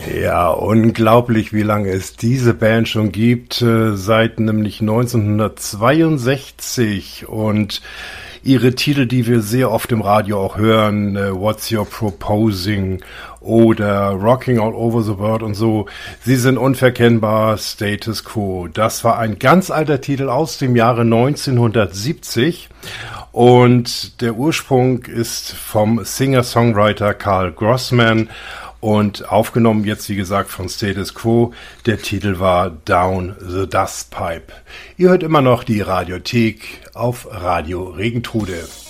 Ja, unglaublich, wie lange es diese Band schon gibt, seit nämlich 1962 und ihre Titel, die wir sehr oft im Radio auch hören, What's Your Proposing oder Rocking All Over the World und so, sie sind unverkennbar, Status Quo. Das war ein ganz alter Titel aus dem Jahre 1970 und der Ursprung ist vom Singer-Songwriter Carl Grossman und aufgenommen jetzt, wie gesagt, von Status Quo. Der Titel war Down the Dust Pipe. Ihr hört immer noch die Radiothek auf Radio Regentrude.